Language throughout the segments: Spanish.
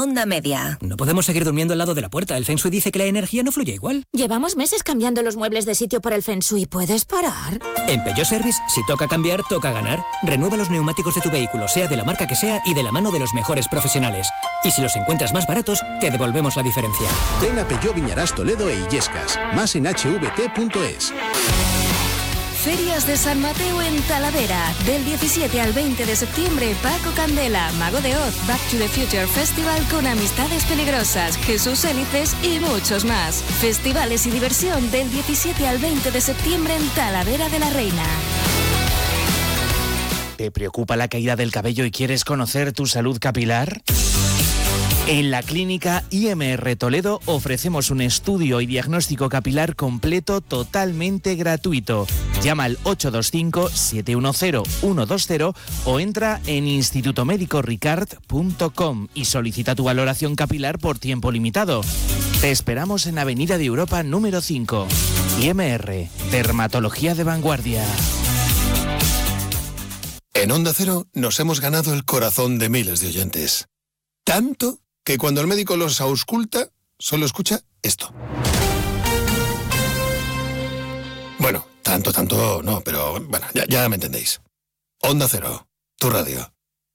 Onda Media. No podemos seguir durmiendo al lado de la puerta. El Feng Shui dice que la energía no fluye igual. Llevamos meses cambiando los muebles de sitio por el Feng Shui. ¿Puedes parar? En Peugeot Service, si toca cambiar, toca ganar. Renueva los neumáticos de tu vehículo, sea de la marca que sea y de la mano de los mejores profesionales. Y si los encuentras más baratos, te devolvemos la diferencia. Ven a Peugeot Viñarás Toledo e Illescas. Más en hvt.es. Ferias de San Mateo en Talavera. Del 17 al 20 de septiembre, Paco Candela, Mago de Oz, Back to the Future Festival con Amistades Peligrosas, Jesús Hélices y muchos más. Festivales y diversión del 17 al 20 de septiembre en Talavera de la Reina. ¿Te preocupa la caída del cabello y quieres conocer tu salud capilar? En la clínica IMR Toledo ofrecemos un estudio y diagnóstico capilar completo totalmente gratuito. Llama al 825-710-120 o entra en institutomedicoricard.com y solicita tu valoración capilar por tiempo limitado. Te esperamos en Avenida de Europa número 5. IMR, dermatología de vanguardia. En Onda Cero nos hemos ganado el corazón de miles de oyentes. Tanto que cuando el médico los ausculta, solo escucha esto. Bueno, tanto no, pero bueno, ya me entendéis. Onda Cero, tu radio.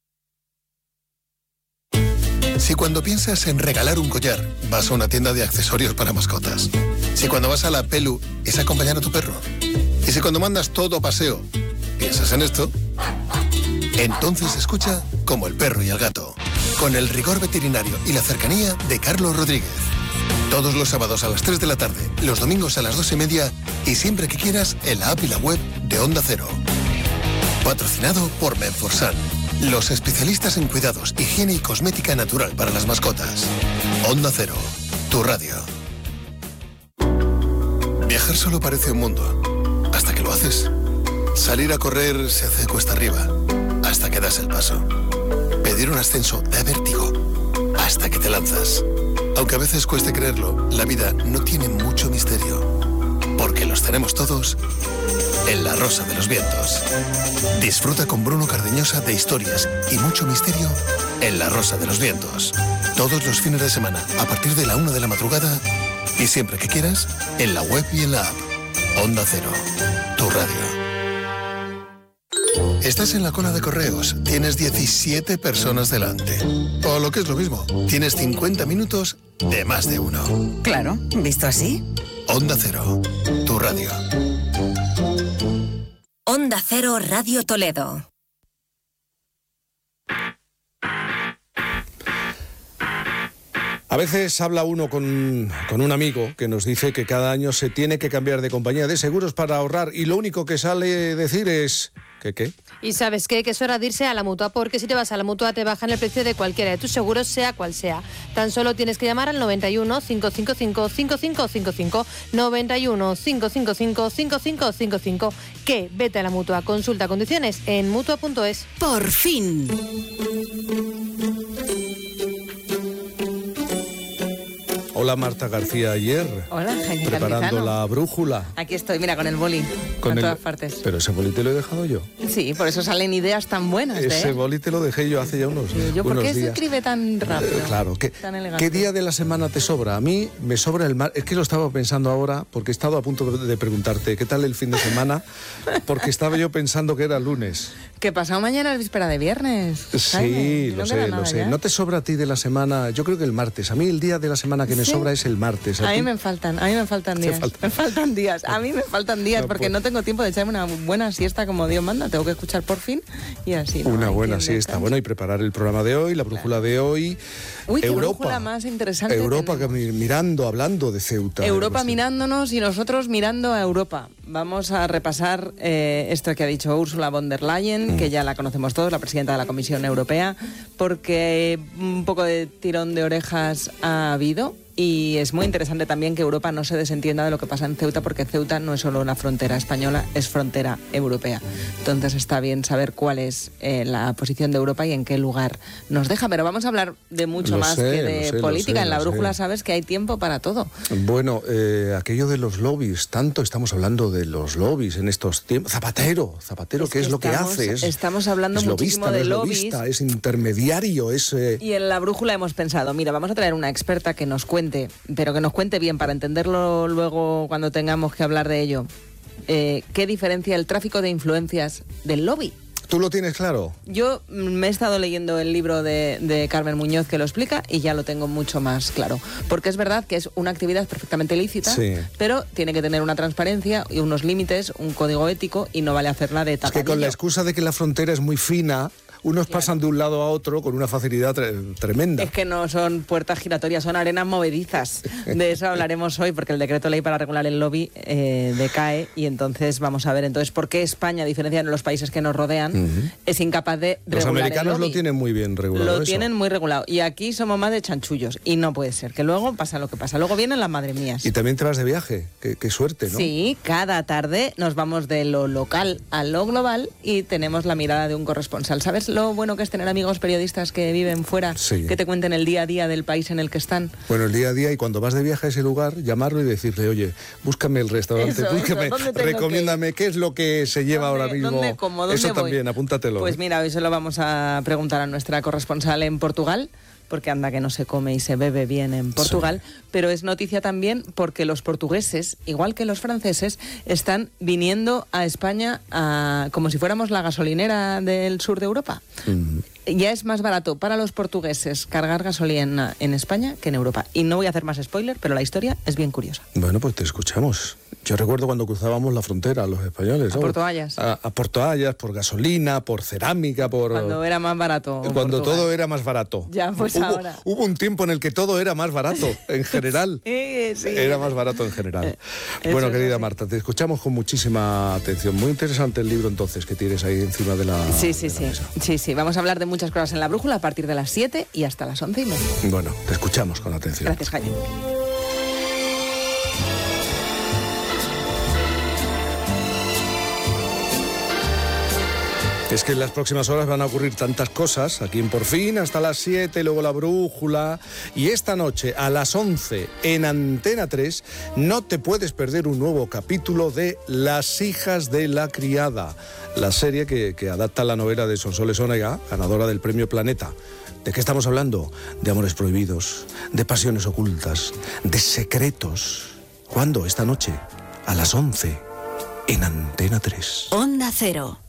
Si cuando piensas en regalar un collar, vas a una tienda de accesorios para mascotas. Si cuando vas a la Pelu, es acompañar a tu perro. Y si cuando mandas todo paseo, piensas en esto, entonces escucha Como el perro y el gato, con el rigor veterinario y la cercanía de Carlos Rodríguez. Todos los sábados a las 3 de la tarde, los domingos a las 2:30 y siempre que quieras en la app y la web de Onda Cero. Patrocinado por Menforsan, los especialistas en cuidados, higiene y cosmética natural para las mascotas. Onda Cero, tu radio. Viajar solo parece un mundo, hasta que lo haces. Salir a correr se hace cuesta arriba, hasta que das el paso. Pedir un ascenso da vértigo, hasta que te lanzas. Aunque a veces cueste creerlo, la vida no tiene mucho misterio, porque los tenemos todos en La Rosa de los Vientos. Disfruta con Bruno Cardeñosa de historias y mucho misterio en La Rosa de los Vientos. Todos los fines de semana, a partir de la 1 de la madrugada, y siempre que quieras, en la web y en la app. Onda Cero, tu radio. Estás en la cola de correos, tienes 17 personas delante. O lo que es lo mismo, tienes 50 minutos de más de uno. Claro, visto así. Onda Cero, tu radio. Onda Cero Radio Toledo. A veces habla uno con un amigo que nos dice que cada año se tiene que cambiar de compañía de seguros para ahorrar y lo único que sale decir es... ¿Qué? Y ¿sabes qué? Que es hora de irse a la Mutua, porque si te vas a la Mutua te bajan el precio de cualquiera de tus seguros, sea cual sea. Tan solo tienes que llamar al 91 555 5555, 91 555 5555. ¿Qué? Vete a la Mutua. Consulta condiciones en Mutua.es. Por fin. Hola Marta García Ayer. Hola, Jaime preparando Cantizano. La brújula. Aquí estoy, mira, con el boli, Con a todas partes. Pero ese boli te lo he dejado yo. Sí, por eso salen ideas tan buenas. Ese boli te lo dejé yo hace ya unos ¿Por qué se días. escribe tan rápido? Claro. Tan elegante. ¿Qué día de la semana te sobra? A mí me sobra el martes. Es que lo estaba pensando ahora, porque he estado a punto de preguntarte, ¿qué tal el fin de semana? Porque estaba yo pensando que era lunes. ¿Qué pasado mañana es víspera de viernes? Sí, Jaime, lo sé. ¿No te sobra a ti de la semana? Yo creo que el martes. A mí el día de la semana que me sobra es el martes. A mí me faltan días. Me faltan días. A mí me faltan días No, porque pues. no tengo tiempo de echarme una buena siesta como Dios manda. Tengo que escuchar Por Fin y así. ¿no? Una buena Hay quien siesta. descanse. Bueno, y preparar el programa de hoy, la brújula de hoy. Uy, qué Europa. brújula más interesante. Europa, que mirando, hablando de Ceuta. Europa mirándonos y nosotros mirando a Europa. Vamos a repasar esto que ha dicho Ursula von der Leyen, que ya la conocemos todos, la presidenta de la Comisión Europea, porque un poco de tirón de orejas ha habido. Y es muy interesante también que Europa no se desentienda de lo que pasa en Ceuta, porque Ceuta no es solo una frontera española, es frontera europea. Entonces está bien saber cuál es la posición de Europa y en qué lugar nos deja. Pero vamos a hablar de mucho más que de política. En la brújula sabes que hay tiempo para todo. Bueno, aquello de los lobbies, tanto estamos hablando de los lobbies en estos tiempos. Zapatero, ¿qué es lo que hace? Estamos hablando muchísimo de lobbies. Es intermediario, Y en la brújula hemos pensado, mira, vamos a traer una experta que nos cuente, pero que nos cuente bien para entenderlo luego cuando tengamos que hablar de ello. ¿Qué diferencia el tráfico de influencias del lobby? ¿Tú lo tienes claro? Yo me he estado leyendo el libro de Carmen Muñoz que lo explica y ya lo tengo mucho más claro. Porque es verdad que es una actividad perfectamente lícita, pero tiene que tener una transparencia y unos límites, un código ético, y no vale hacerla de tapadillo. Es que con la excusa de que la frontera es muy fina, unos pasan de un lado a otro con una facilidad tremenda. Es que no son puertas giratorias, son arenas movedizas. De eso hablaremos hoy, porque el decreto ley para regular el lobby decae, y entonces vamos a ver por qué España, a diferencia de los países que nos rodean, es incapaz de regular el lobby. Los americanos lo tienen muy bien regulado. Lo tienen muy regulado. Y aquí somos más de chanchullos. Y no puede ser, que luego pasa lo que pasa. Luego vienen las madre mías. Y también te vas de viaje. Qué suerte, ¿no? Sí, cada tarde nos vamos de lo local a lo global y tenemos la mirada de un corresponsal. ¿Sabes lo bueno que es tener amigos periodistas que viven fuera, que te cuenten el día a día del país en el que están? Bueno, el día a día, y cuando vas de viaje a ese lugar, llamarlo y decirle, oye, búscame el restaurante, recomiéndame qué es lo que se lleva ahora mismo. ¿Dónde voy? También, apúntatelo. Pues mira, hoy se lo vamos a preguntar a nuestra corresponsal en Portugal, porque anda que no se come y se bebe bien en Portugal, pero es noticia también porque los portugueses, igual que los franceses, están viniendo a España como si fuéramos la gasolinera del sur de Europa. Ya es más barato para los portugueses cargar gasolina en España que en Europa. Y no voy a hacer más spoiler, pero la historia es bien curiosa. Bueno, pues te escuchamos. Yo recuerdo cuando cruzábamos la frontera, los españoles. A Porto Ayas. A Porto Ayas, por gasolina, por cerámica, por... Cuando era más barato. Cuando todo era más barato. Ya, pues ahora. Hubo un tiempo en el que todo era más barato, en general. Sí. Era más barato en general. Bueno, querida Marta, te escuchamos con muchísima atención. Muy interesante el libro, entonces, que tienes ahí encima de la mesa. Sí. Vamos a hablar de muchas cosas en la brújula a partir de las 7 y hasta las 11:30. Bueno, te escuchamos con atención. Gracias, Jaime. Es que en las próximas horas van a ocurrir tantas cosas, aquí en Por Fin, hasta las 7, luego la brújula, y esta noche a las 11 en Antena 3 no te puedes perder un nuevo capítulo de Las hijas de la criada, la serie que adapta la novela de Sonsoles Onega, ganadora del Premio Planeta. ¿De qué estamos hablando? De amores prohibidos, de pasiones ocultas, de secretos. ¿Cuándo? Esta noche, a las 11 en Antena 3. Onda Cero.